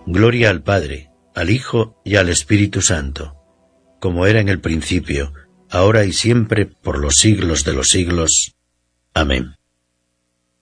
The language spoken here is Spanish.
Gloria al Padre, al Hijo y al Espíritu Santo, como era en el principio, ahora y siempre, por los siglos de los siglos. Amén.